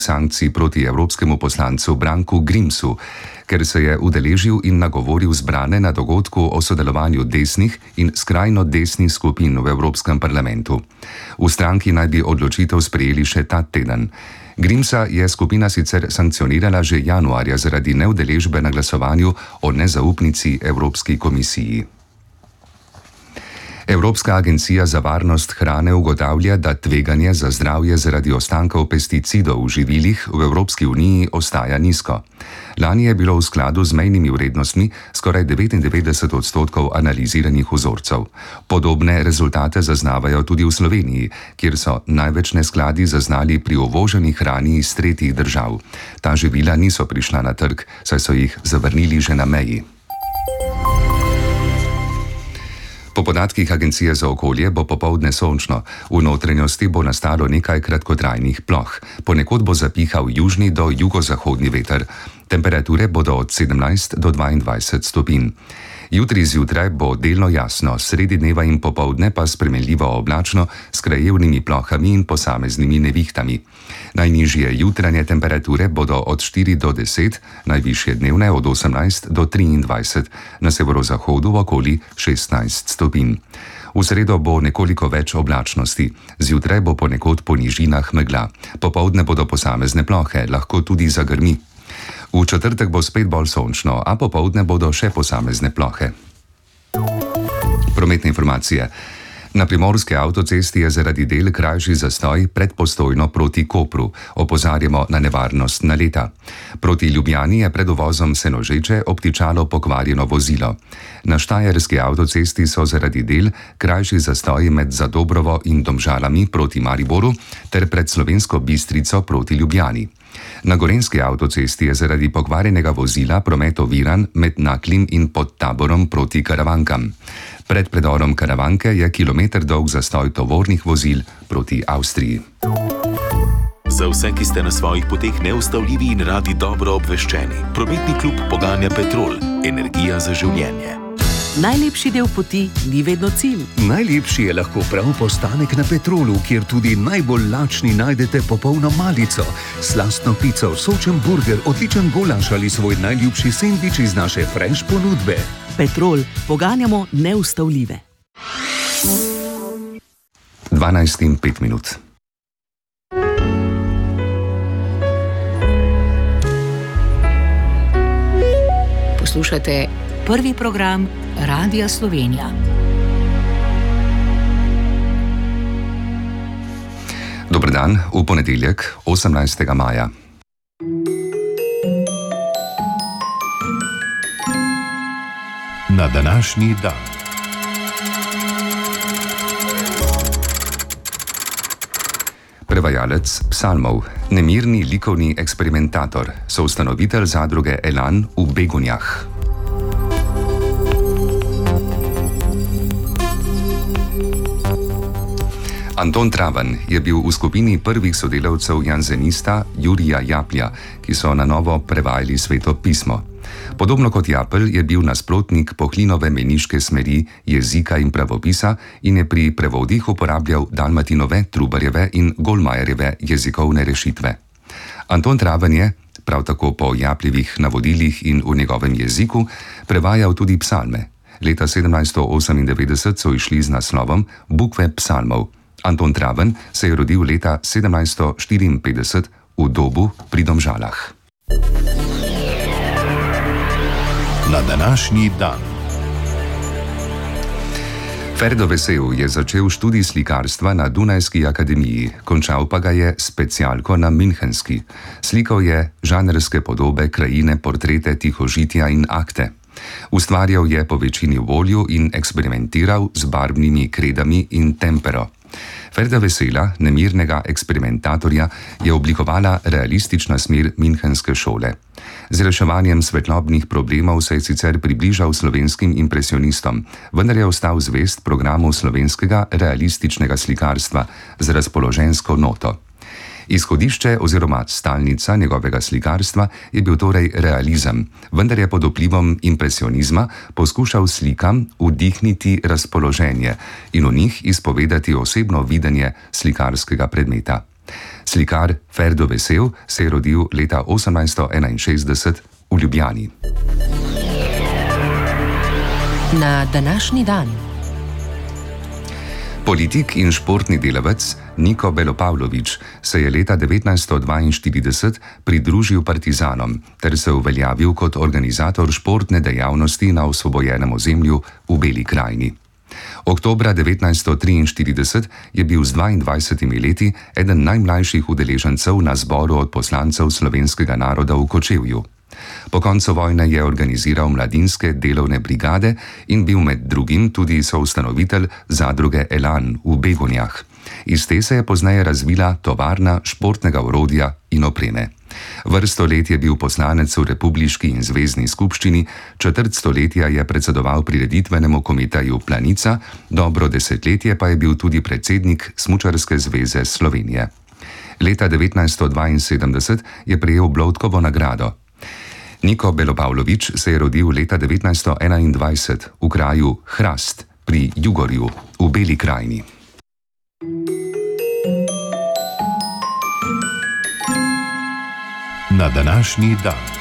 sankcij proti evropskemu poslancu Branku Grimsu, ker se je udeležil in nagovoril zbrane na dogodku o sodelovanju desnih in skrajno desnih skupin v Evropskem parlamentu. V stranki naj bi odločitev sprejeli še ta teden. Grimsa je skupina sicer sankcionirala že januarja zaradi neudeležbe na glasovanju o nezaupnici Evropski komisiji. Evropska agencija za varnost hrane ugotavlja, da tveganje za zdravje zaradi ostankov pesticidov v živilih v Evropski uniji ostaja nizko. Lani je bilo v skladu z mejnimi vrednostmi skoraj 99% analiziranih vzorcev. Podobne rezultate zaznavajo tudi v Sloveniji, kjer so največ neskladij zaznali pri uvoženi hrani iz tretjih držav. Ta živila niso prišla na trg, saj so jih zavrnili že na meji. Po podatkih Agencije za okolje bo popoldne sončno, v notranjosti bo nastalo nekaj kratkotrajnih ploh, ponekod bo zapihal južni do jugozahodni veter. Temperature bodo od 17 do 22 stopinj. Jutri zjutraj bo delno jasno, sredi dneva in popoldne pa spremenljivo oblačno s krajevnimi plohami in posameznimi nevihtami. Najnižje jutranje temperature bodo od 4 do 10, najvišje dnevne od 18 do 23, na severozahodu okoli 16 stopinj. V sredo bo nekoliko več oblačnosti, zjutraj bo ponekod po nižinah megla, popoldne bodo posamezne plohe, lahko tudi zagrmi. V četrtek bo spet bolj sončno, a popoldne bodo še posamezne plohe. Prometne informacije. Na primorski avtocesti je zaradi del krajši zastoj pred Postojno proti Kopru. Opozarjamo na nevarnost naleta. Proti Ljubljani je pred uvozom Senožeče obtičalo pokvarjeno vozilo. Na štajerski avtocesti so zaradi del krajši zastoji med Zadobrovo in Domžalami proti Mariboru ter pred Slovensko Bistrico proti Ljubljani. Na gorenjski avtocesti je zaradi pokvarjenega vozila promet oviran med Naklim in Pod Taborom proti Karavankam. Pred predorom Karavanke je kilometer dolg zastoj tovornih vozil proti Avstriji. Za vse, ki ste na svojih poteh neustavljivi in radi dobro obveščeni, prometni klub poganja Petrol, energija za življenje. Najlepši del poti ni vedno cilj. Najlepši je lahko prav postanek na Petrolu, kjer tudi najbolj lačni najdete popolno malico, slastno pico, sočen burger, odličen golaš ali svoj najljubši sendvič iz naše fresh ponudbe. Petrol, poganjamo neustavljive. 12:05. Poslušate prvi program Radia Slovenija. Dober dan, v ponedeljek, 18. maja. Na današnji dan. Prevajalec psalmov, nemirni likovni eksperimentator, soustanovitelj zadruge Elan v Begunjah. Anton Traven je bil v skupini prvih sodelavcev jansenista Jurija Japlja, ki so na novo prevajali Sveto pismo. Podobno kot Japelj je bil nasprotnik Pohlinove meniške smeri jezika in pravopisa in je pri prevodih uporabljal Dalmatinove, Trubarjeve in Golmajerjeve jezikovne rešitve. Anton Traven je, prav tako po Japljevih navodilih in v njegovem jeziku, prevajal tudi psalme. Leta 1798 so išli z naslovom Bukve psalmov. Anton Traven se je rodil leta 1754 v Dobu pri Domžalah. Na današnji dan. Ferdo Vesel je začel študij slikarstva na Dunajski akademiji, končal pa ga je specialko na Münchenski. Slikal je žanrske podobe, krajine, portrete, tihožitja in akte. Ustvarjal je po večini v olju in eksperimentiral z barvnimi kredami in tempero. Ferda Vesela, nemirnega eksperimentatorja, je oblikovala realistična smer münchenske šole. Z reševanjem svetlobnih problemov se je sicer približal slovenskim impresionistom, vendar je ostal zvest programu slovenskega realističnega slikarstva z razpoložensko noto. Izhodišče oziroma stalnica njegovega slikarstva je bil torej realizem, vendar je pod vplivom impresionizma poskušal slikam vdihniti razpoloženje in v njih izpovedati osebno videnje slikarskega predmeta. Slikar Ferdo Vesel se je rodil leta 1861 v Ljubljani. Na današnji dan. Politik in športni delavec Niko Belopavlović se je leta 1942 pridružil partizanom ter se uveljavil kot organizator športne dejavnosti na osvobojenem ozemlju v Beli krajini. Oktobra 1943 je bil z 22 leti eden najmlajših udeležencev na zboru od poslancev slovenskega naroda v Kočevju. Po koncu vojne je organiziral mladinske delovne brigade in bil med drugim tudi soustanovitelj zadruge Elan v Begonjah. Iz te se je pozneje razvila tovarna športnega orodja in opreme. Vrsto let je bil poslanec v republiški in zvezni skupščini, četrt stoletja je predsedoval prireditvenemu komiteju Planica, dobro desetletje pa je bil tudi predsednik Smučarske zveze Slovenije. Leta 1972 je prejel Bloudkovo nagrado. Niko Belopavlović se je rodil leta 1921 v kraju Hrast pri Jugorju v Beli krajini. Na današnji dan.